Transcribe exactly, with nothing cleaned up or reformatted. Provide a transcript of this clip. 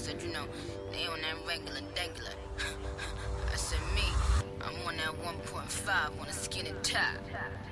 said, you know, they on that regular dangler. I said, me, I'm on that one point five on a skinny top.